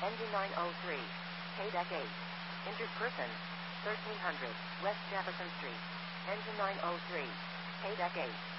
Engine 903. KDEC 8. Injured person. 1300 West Jefferson Street. Engine 903. KDEC 8.